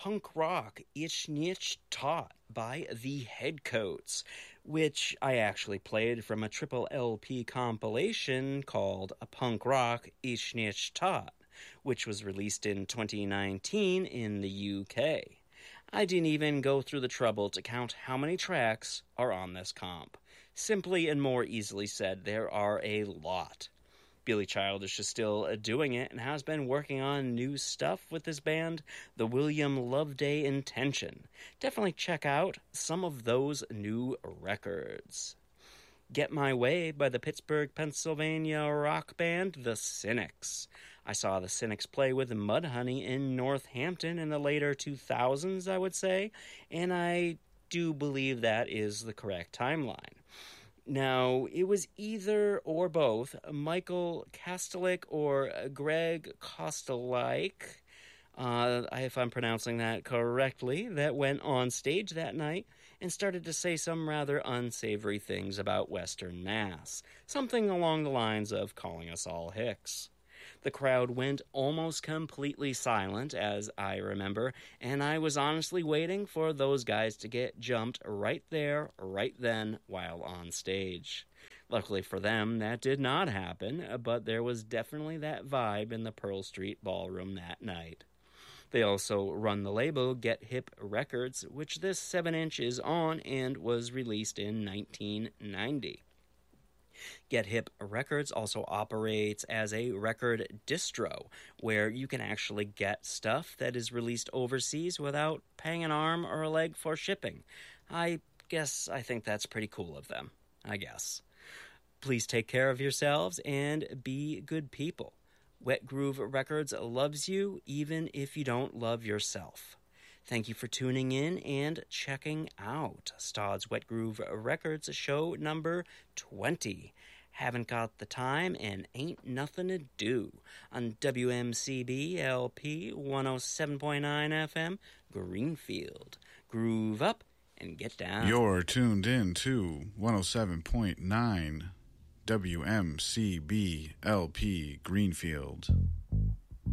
Punk Rock Ich Nicht Tot by the Headcoats, which I actually played from a triple LP compilation called Punk Rock Ich Nicht Tot, which was released in 2019 in the UK. I didn't even go through the trouble to count how many tracks are on this comp. Simply and more easily said, there are a lot. Billy Childish is still doing it and has been working on new stuff with his band, the William Loveday Intention. Definitely check out some of those new records. Get My Way by the Pittsburgh, Pennsylvania rock band The Cynics. I saw The Cynics play with Mudhoney in Northampton in the later 2000s, I would say, and I do believe that is the correct timeline. Now, it was either or both Michael Kostelic or Greg Kostelic, if I'm pronouncing that correctly, that went on stage that night and started to say some rather unsavory things about Western Mass, something along the lines of calling us all hicks. The crowd went almost completely silent, as I remember, and I was honestly waiting for those guys to get jumped right there, right then, while on stage. Luckily for them, that did not happen, but there was definitely that vibe in the Pearl Street Ballroom that night. They also run the label Get Hip Records, which this 7-inch is on and was released in 1990. Get Hip Records also operates as a record distro, where you can actually get stuff that is released overseas without paying an arm or a leg for shipping. I think that's pretty cool of them, I guess. Please take care of yourselves and be good people. Wet Groove Records loves you even if you don't love yourself. Thank you for tuning in and checking out Stodd's Wet Groove Records show number 20. Haven't got the time and ain't nothing to do on WMCB LP 107.9 FM Greenfield. Groove up and get down. You're tuned in to 107.9 WMCB LP Greenfield.